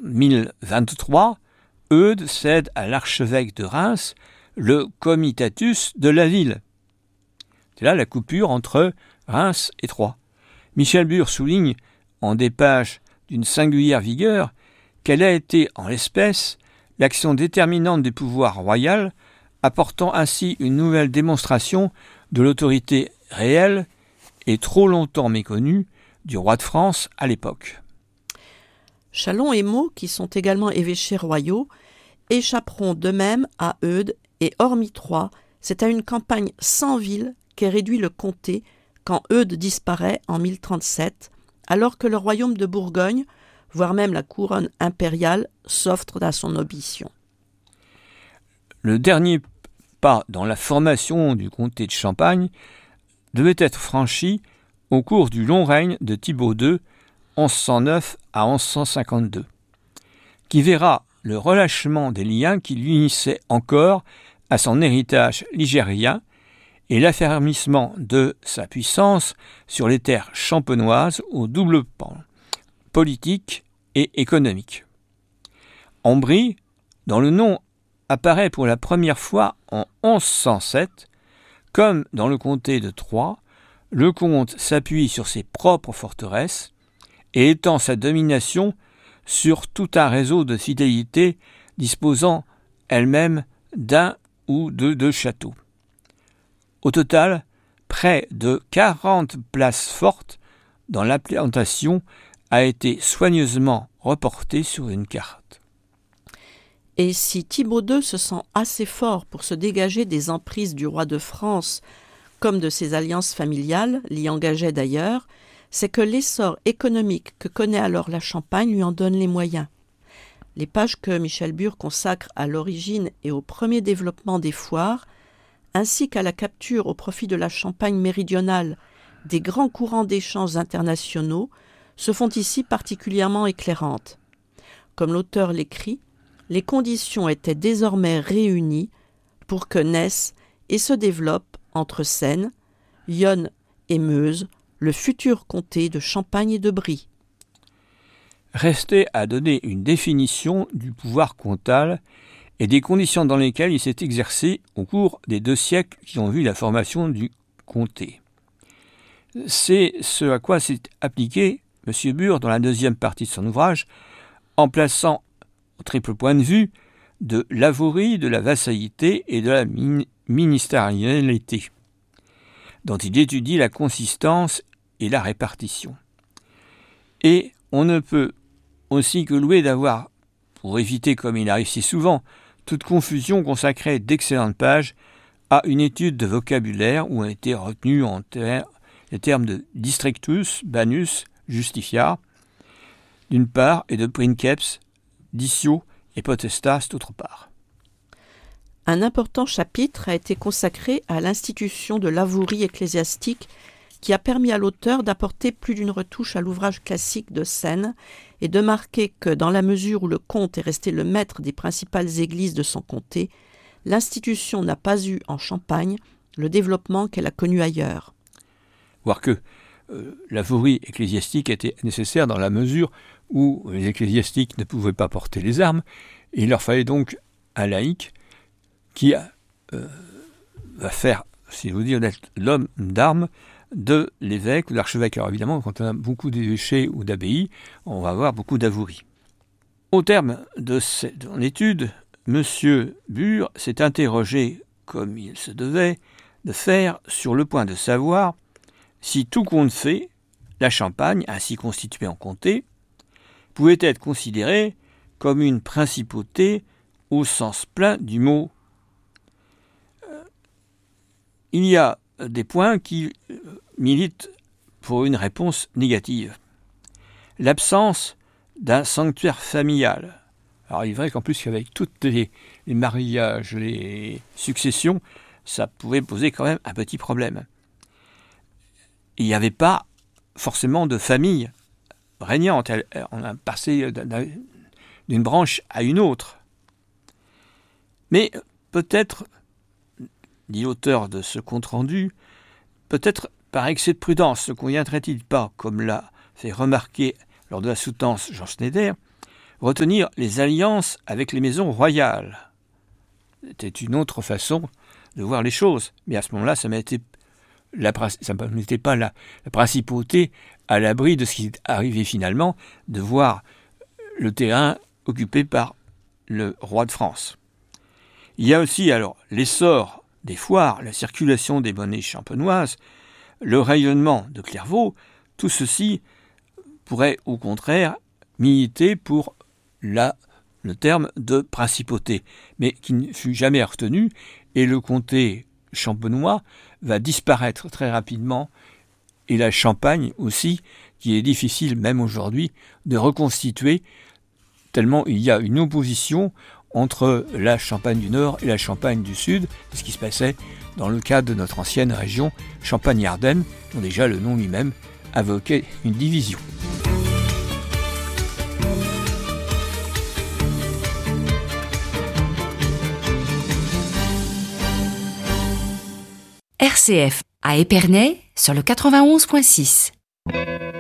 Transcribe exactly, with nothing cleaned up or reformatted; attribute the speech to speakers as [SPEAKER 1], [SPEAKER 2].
[SPEAKER 1] mille vingt-trois, Eudes cède à l'archevêque de Reims le comitatus de la ville. C'est là la coupure entre Reims et Troyes. Michel Bure souligne, en des pages d'une singulière vigueur, quelle a été, en l'espèce, l'action déterminante du pouvoir royal, apportant ainsi une nouvelle démonstration de l'autorité réelle et trop longtemps méconnue du roi de France à l'époque.
[SPEAKER 2] Chalon et Meaux, qui sont également évêchés royaux, échapperont de même à Eudes et hormis Troyes, c'est à une campagne sans ville qu'est réduit le comté quand Eudes disparaît en mille trente-sept, alors que le royaume de Bourgogne, voire même la couronne impériale, s'offre à son ambition.
[SPEAKER 1] Le dernier pas dans la formation du comté de Champagne devait être franchi au cours du long règne de Thibaut deux, onze cent neuf à onze cent cinquante-deux, qui verra le relâchement des liens qui l'unissaient encore à son héritage ligérien et l'affermissement de sa puissance sur les terres champenoises au double pan, politique et économique. Ambry, dont le nom apparaît pour la première fois en onze cent sept, comme dans le comté de Troyes, le comte s'appuie sur ses propres forteresses et étend sa domination sur tout un réseau de fidélités disposant elles-mêmes d'un ou de deux châteaux. Au total, près de quarante places fortes dans l'implantation a été soigneusement reportée sur une carte.
[SPEAKER 2] Et si Thibaut deux se sent assez fort pour se dégager des emprises du roi de France, comme de ses alliances familiales, l'y engageait d'ailleurs, c'est que l'essor économique que connaît alors la Champagne lui en donne les moyens. Les pages que Michel Bure consacre à l'origine et au premier développement des foires, ainsi qu'à la capture au profit de la Champagne méridionale des grands courants d'échanges internationaux, se font ici particulièrement éclairantes. Comme l'auteur l'écrit, les conditions étaient désormais réunies pour que naisse et se développe entre Seine, Yonne et Meuse le futur comté de Champagne et de Brie.
[SPEAKER 1] Restait à donner une définition du pouvoir comtal et des conditions dans lesquelles il s'est exercé au cours des deux siècles qui ont vu la formation du comté. C'est ce à quoi s'est appliqué M. Bure dans la deuxième partie de son ouvrage, en plaçant au triple point de vue de l'avouerie, de la vassalité et de la min- ministérialité, dont il étudie la consistance et la répartition. Et on ne peut aussi que louer d'avoir, pour éviter, comme il arrive si souvent, toute confusion, consacré d'excellentes pages à une étude de vocabulaire où ont été retenus en ter- les termes de districtus, banus, justifiar, d'une part, et de princeps, dissio et potestas, d'autre part.
[SPEAKER 2] Un important chapitre a été consacré à l'institution de l'avouerie ecclésiastique qui a permis à l'auteur d'apporter plus d'une retouche à l'ouvrage classique de Seine et de marquer que, dans la mesure où le comte est resté le maître des principales églises de son comté, l'institution n'a pas eu en Champagne le développement qu'elle a connu ailleurs.
[SPEAKER 1] Voire que euh, l'avouerie ecclésiastique était nécessaire dans la mesure où les ecclésiastiques ne pouvaient pas porter les armes, et il leur fallait donc un laïc qui euh, va faire, si vous dire, d'être l'homme d'armes de l'évêque ou de l'archevêque. Alors évidemment, quand on a beaucoup d'évêchés ou d'abbayes, on va avoir beaucoup d'avoueries. Au terme de cette étude, M. Bure s'est interrogé, comme il se devait de faire, sur le point de savoir si tout compte fait, la Champagne, ainsi constituée en comté, pouvait être considérée comme une principauté au sens plein du mot. Il y a des points qui militent pour une réponse négative. L'absence d'un sanctuaire familial. Alors il est vrai qu'en plus avec tous les, les mariages, les successions, ça pouvait poser quand même un petit problème. Il n'y avait pas forcément de famille régnante. On a passé d'une branche à une autre. Mais peut-être, dit l'auteur de ce compte-rendu, peut-être par excès de prudence, ne conviendrait-il pas, comme l'a fait remarquer lors de la soutenance Jean Schneider, retenir les alliances avec les maisons royales. C'était une autre façon de voir les choses. Mais à ce moment-là, ça n'était pas la, la principauté à l'abri de ce qui est arrivé finalement, de voir le terrain occupé par le roi de France. Il y a aussi alors l'essor des foires, la circulation des monnaies champenoises, le rayonnement de Clairvaux. Tout ceci pourrait au contraire militer pour la, le terme de principauté, mais qui ne fut jamais retenu, et le comté champenois va disparaître très rapidement, et la Champagne aussi, qui est difficile même aujourd'hui de reconstituer, tellement il y a une opposition entre la Champagne du Nord et la Champagne du Sud, ce qui se passait dans le cadre de notre ancienne région Champagne-Ardenne, dont déjà le nom lui-même évoquait une division.
[SPEAKER 3] R C F à Épernay sur le quatre-vingt-onze virgule six.